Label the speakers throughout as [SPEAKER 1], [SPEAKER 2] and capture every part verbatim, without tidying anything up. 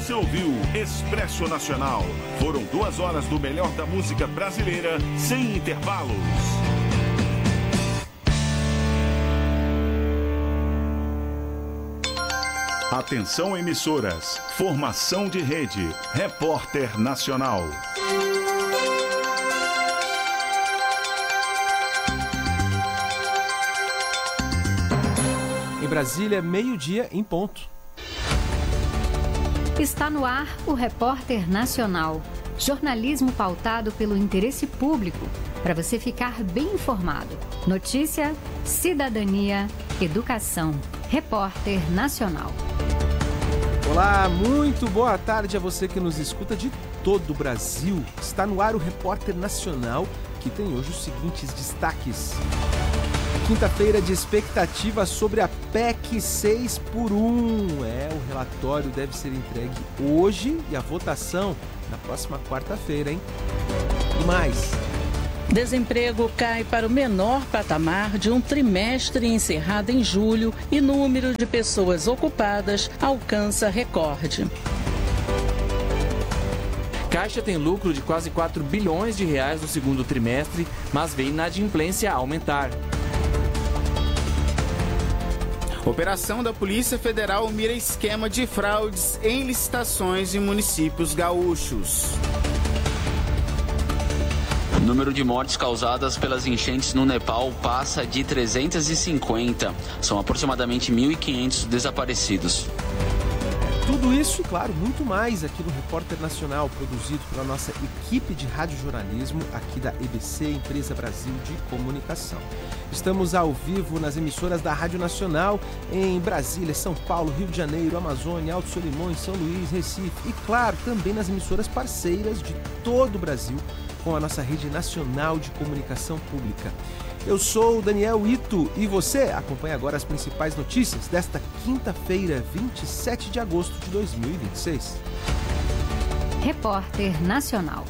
[SPEAKER 1] Você ouviu Expresso Nacional. Foram duas horas do melhor da música brasileira, sem intervalos. Atenção, emissoras. Formação de rede. Repórter Nacional.
[SPEAKER 2] Em Brasília, meio-dia em ponto.
[SPEAKER 3] Está no ar o Repórter Nacional. Jornalismo pautado pelo interesse público, para você ficar bem informado. Notícia, cidadania, educação. Repórter Nacional.
[SPEAKER 2] Olá, muito boa tarde a você que nos escuta de todo o Brasil. Está no ar o Repórter Nacional, que tem hoje os seguintes destaques. Quinta-feira de expectativa sobre a P E C seis por um. É, o relatório deve ser entregue hoje e a votação na próxima quarta-feira, hein? E mais.
[SPEAKER 4] Desemprego cai para o menor patamar de um trimestre encerrado em julho e número de pessoas ocupadas alcança recorde.
[SPEAKER 5] Caixa tem lucro de quase quatro bilhões de reais no segundo trimestre, mas vê inadimplência aumentar.
[SPEAKER 6] Operação da Polícia Federal mira esquema de fraudes em licitações de municípios gaúchos.
[SPEAKER 7] O número de mortes causadas pelas enchentes no Nepal passa de trezentos e cinquenta. São aproximadamente mil e quinhentos desaparecidos.
[SPEAKER 2] Tudo isso e, claro, muito mais aqui no Repórter Nacional, produzido pela nossa equipe de radiojornalismo aqui da E B C, Empresa Brasil de Comunicação. Estamos ao vivo nas emissoras da Rádio Nacional em Brasília, São Paulo, Rio de Janeiro, Amazônia, Alto Solimões, São Luís, Recife e, claro, também nas emissoras parceiras de todo o Brasil com a nossa rede nacional de comunicação pública. Eu sou o Daniel Ito e você acompanha agora as principais notícias desta quinta-feira, vinte e sete de agosto de dois mil e vinte e seis.
[SPEAKER 3] Repórter Nacional.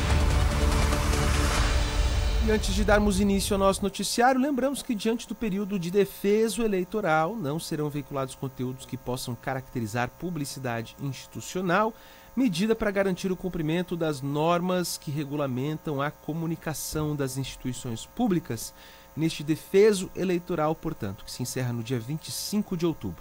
[SPEAKER 2] E antes de darmos início ao nosso noticiário, lembramos que diante do período de defeso eleitoral não serão veiculados conteúdos que possam caracterizar publicidade institucional, medida para garantir o cumprimento das normas que regulamentam a comunicação das instituições públicas neste defeso eleitoral, portanto, que se encerra no dia vinte e cinco de outubro.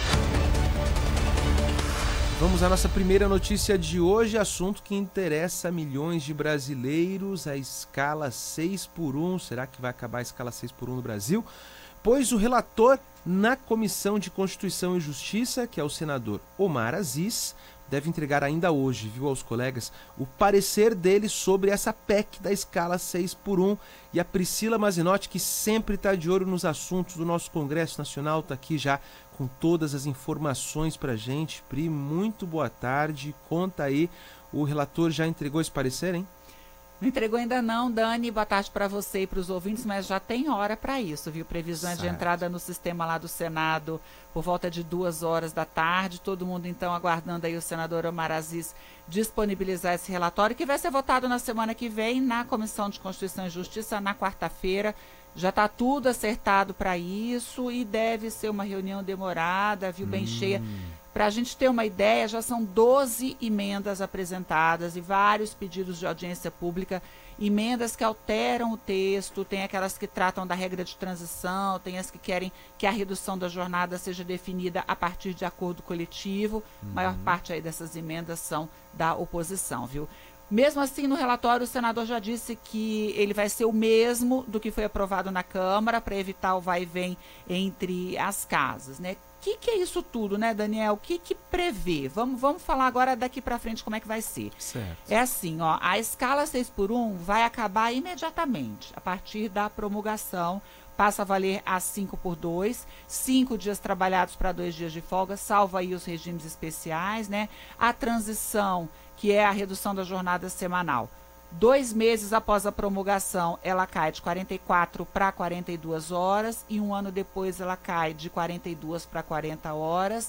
[SPEAKER 2] Vamos à nossa primeira notícia de hoje, assunto que interessa a milhões de brasileiros, a escala seis por um. Será que vai acabar a escala seis por um no Brasil? Pois o relator na Comissão de Constituição e Justiça, que é o senador Omar Aziz, deve entregar ainda hoje, viu, aos colegas, o parecer dele sobre essa P E C da escala seis por um. E a Priscila Mazinotti, que sempre está de olho nos assuntos do nosso Congresso Nacional, está aqui já com todas as informações para a gente. Pri, muito boa tarde. Conta aí, o relator já entregou esse parecer, hein?
[SPEAKER 8] Não entregou ainda não, Dani. Boa tarde para você e para os ouvintes, mas já tem hora para isso, viu? Previsões de entrada no sistema lá do Senado por volta de duas horas da tarde. Todo mundo, então, aguardando aí o senador Omar Aziz disponibilizar esse relatório, que vai ser votado na semana que vem na Comissão de Constituição e Justiça, na quarta-feira. Já está tudo acertado para isso e deve ser uma reunião demorada, viu? Bem hum. cheia. Para a gente ter uma ideia, já são doze emendas apresentadas e vários pedidos de audiência pública, emendas que alteram o texto, tem aquelas que tratam da regra de transição, tem as que querem que a redução da jornada seja definida a partir de acordo coletivo. Uhum. A maior parte aí dessas emendas são da oposição, viu? Mesmo assim, no relatório, o senador já disse que ele vai ser o mesmo do que foi aprovado na Câmara para evitar o vai e vem entre as casas, né? O que, que é isso tudo, né, Daniel? O que, que prevê? Vamos, vamos falar agora daqui para frente como é que vai ser.
[SPEAKER 2] Certo.
[SPEAKER 8] É assim, ó, a escala seis por um vai acabar imediatamente, a partir da promulgação, passa a valer a cinco por dois, cinco dias trabalhados para dois dias de folga, salvo aí os regimes especiais, né? A transição, que é a redução da jornada semanal. Dois meses após a promulgação, ela cai de quarenta e quatro para quarenta e duas horas e um ano depois ela cai de quarenta e duas para quarenta horas.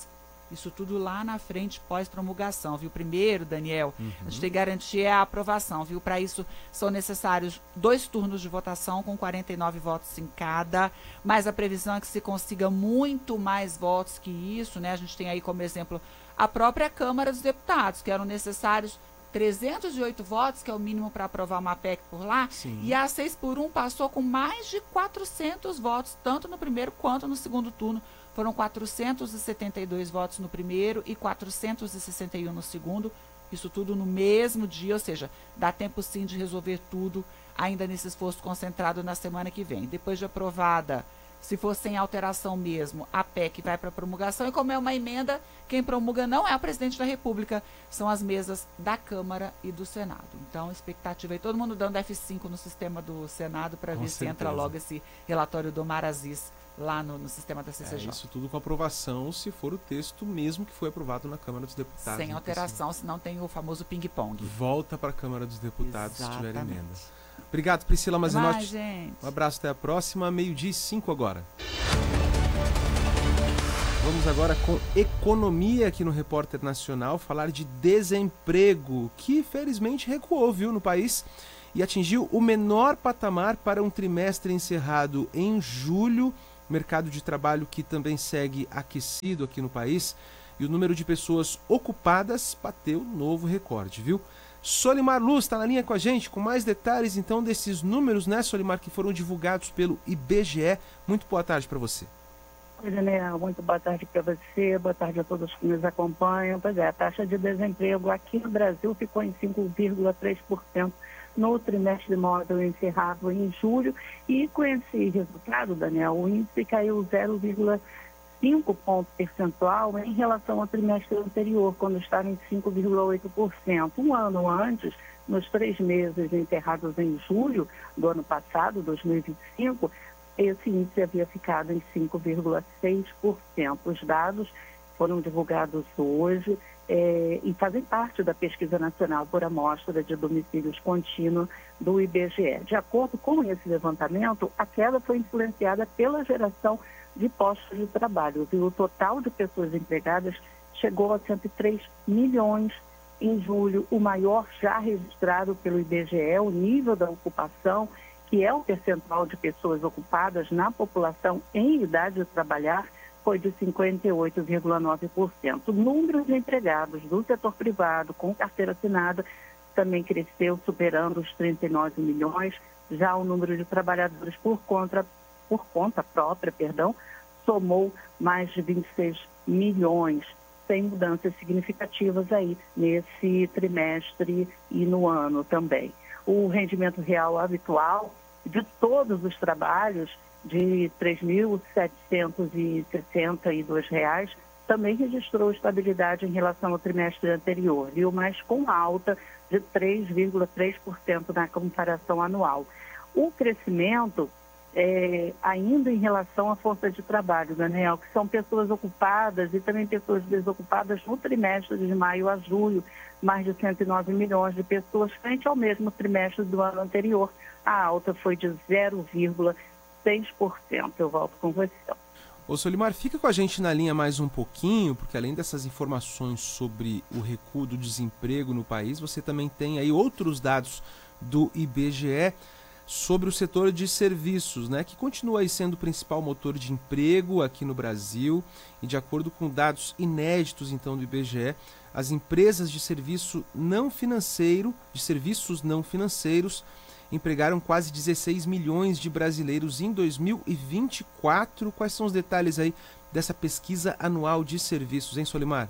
[SPEAKER 8] Isso tudo lá na frente, pós-promulgação, viu? Primeiro, Daniel,
[SPEAKER 2] Uhum.
[SPEAKER 8] a gente tem que garantir a aprovação, viu? Para isso são necessários dois turnos de votação com quarenta e nove votos em cada, mas a previsão é que se consiga muito mais votos que isso, né? A gente tem aí como exemplo a própria Câmara dos Deputados, que eram necessários trezentos e oito votos, que é o mínimo para aprovar uma P E C por lá,
[SPEAKER 2] Sim.
[SPEAKER 8] e a seis por um passou com mais de quatrocentos votos, tanto no primeiro quanto no segundo turno. Foram quatrocentos e setenta e dois votos no primeiro e quatrocentos e sessenta e um no segundo, isso tudo no mesmo dia, ou seja, dá tempo sim de resolver tudo ainda nesse esforço concentrado na semana que vem. Depois de aprovada, se for sem alteração mesmo, a P E C vai para promulgação, e como é uma emenda, quem promulga não é o presidente da República, são as mesas da Câmara e do Senado. Então, expectativa aí, todo mundo dando F cinco no sistema do Senado para ver se entra logo esse relatório do Omar Aziz lá no, no sistema da C C J.
[SPEAKER 2] É, isso tudo com aprovação, se for o texto mesmo que foi aprovado na Câmara dos Deputados.
[SPEAKER 8] Sem
[SPEAKER 2] né,
[SPEAKER 8] alteração, senão tem o famoso ping-pong.
[SPEAKER 2] Volta para a Câmara dos Deputados se tiver
[SPEAKER 8] Exatamente.
[SPEAKER 2] emenda. Obrigado, Priscila
[SPEAKER 8] Até
[SPEAKER 2] Mazinotti.
[SPEAKER 8] mais, gente.
[SPEAKER 2] Um abraço, até a próxima. Meio-dia e cinco agora. Vamos agora com economia aqui no Repórter Nacional, falar de desemprego, que felizmente recuou, viu, no país e atingiu o menor patamar para um trimestre encerrado em julho. Mercado de trabalho que também segue aquecido aqui no país e o número de pessoas ocupadas bateu novo recorde, viu? Solimar Luz está na linha com a gente com mais detalhes então desses números, né, Solimar, que foram divulgados pelo I B G E. Muito boa tarde para você.
[SPEAKER 9] Oi, Daniel, muito boa tarde para você, boa tarde a todos que nos acompanham. Pois é, a taxa de desemprego aqui no Brasil ficou em cinco vírgula três por cento no trimestre móvel encerrado em julho, e com esse resultado, Daniel, o índice caiu zero vírgula cinco ponto percentual em relação ao trimestre anterior, quando estava em cinco vírgula oito por cento. Um ano antes, nos três meses encerrados em julho do ano passado, dois mil e vinte e cinco, esse índice havia ficado em cinco vírgula seis por cento. Os dados foram divulgados hoje é, e fazem parte da Pesquisa Nacional por Amostra de Domicílios Contínua do I B G E. De acordo com esse levantamento, a queda foi influenciada pela geração de postos de trabalho. O total de pessoas empregadas chegou a cento e três milhões em julho, o maior já registrado pelo I B G E. O nível da ocupação, que é o percentual de pessoas ocupadas na população em idade de trabalhar, foi de cinquenta e oito vírgula nove por cento. O número de empregados do setor privado com carteira assinada também cresceu, superando os trinta e nove milhões. Já o número de trabalhadores por conta, por conta própria, perdão, somou mais de vinte e seis milhões, sem mudanças significativas aí nesse trimestre e no ano também. O rendimento real habitual de todos os trabalhos, de três mil setecentos e sessenta e dois reais, também registrou estabilidade em relação ao trimestre anterior, viu? Mas com alta de três vírgula três por cento na comparação anual. O crescimento é, ainda em relação à força de trabalho, Daniel, que são pessoas ocupadas e também pessoas desocupadas no trimestre de maio a julho, mais de cento e nove milhões de pessoas frente ao mesmo trimestre do ano anterior. A alta foi de zero vírgula seis por cento. Eu volto com você.
[SPEAKER 2] Ô Solimar, fica com a gente na linha mais um pouquinho, porque além dessas informações sobre o recuo do desemprego no país, você também tem aí outros dados do I B G E sobre o setor de serviços, né, que continua aí sendo o principal motor de emprego aqui no Brasil. E de acordo com dados inéditos então do I B G E, as empresas de serviço não financeiro, de serviços não financeiros, empregaram quase dezesseis milhões de brasileiros em dois mil e vinte e quatro. Quais são os detalhes aí dessa pesquisa anual de serviços, hein, Solimar?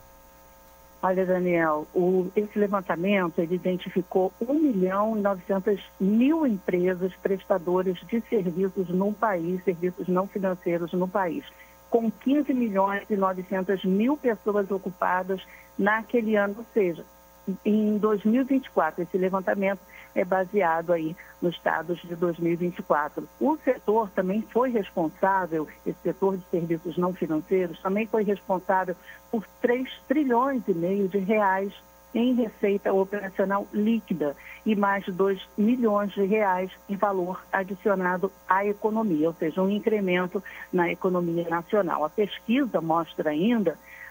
[SPEAKER 9] Olha, Daniel, o, esse levantamento ele identificou um milhão e novecentos mil empresas prestadoras de serviços no país, serviços não financeiros no país, com quinze milhões e novecentos mil pessoas ocupadas naquele ano, ou seja, em dois mil e vinte e quatro, esse levantamento é baseado aí nos dados de dois mil e vinte e quatro. O setor também foi responsável, esse setor de serviços não financeiros, também foi responsável por três trilhões e meio de reais em receita operacional líquida e mais de dois milhões de reais em valor adicionado à economia, ou seja, um incremento na economia nacional. A pesquisa mostra ainda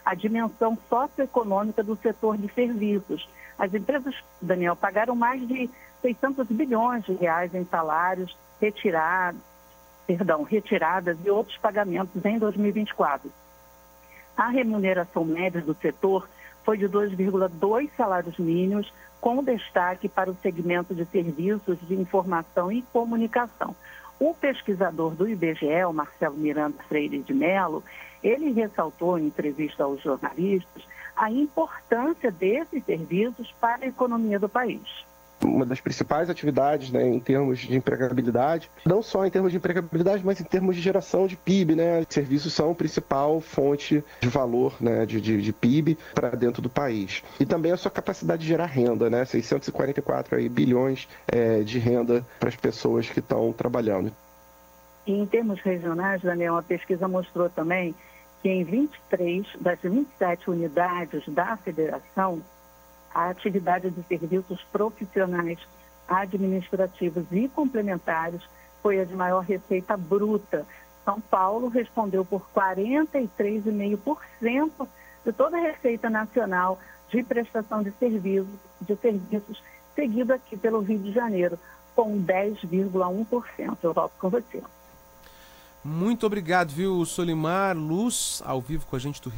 [SPEAKER 9] a dimensão socioeconômica do setor de serviços. As empresas, Daniel, pagaram mais de seiscentos bilhões de reais em salários, retirados, perdão, retiradas e outros pagamentos em dois mil e vinte e quatro. A remuneração média do setor foi de dois vírgula dois salários mínimos, com destaque para o segmento de serviços de informação e comunicação. O pesquisador do I B G E, o Marcelo Miranda Freire de Mello, ele ressaltou em entrevista aos jornalistas a importância desses serviços para a economia do país.
[SPEAKER 10] Uma das principais atividades, né, em termos de empregabilidade, não só em termos de empregabilidade, mas em termos de geração de P I B, né? Serviços são a principal fonte de valor, né, de, de, de P I B para dentro do país. E também a sua capacidade de gerar renda, né? seiscentos e quarenta e quatro aí, bilhões é, de renda para as pessoas que estão trabalhando.
[SPEAKER 9] E em termos regionais, Daniel, a pesquisa mostrou também que em vinte e três das vinte e sete unidades da federação, a atividade de serviços profissionais, administrativos e complementares foi a de maior receita bruta. São Paulo respondeu por quarenta e três vírgula cinco por cento de toda a receita nacional de prestação de serviços, de serviços, seguido aqui pelo Rio de Janeiro, com dez vírgula um por cento. Eu volto com você.
[SPEAKER 2] Muito obrigado, viu, Solimar Luz, ao vivo com a gente do Rio.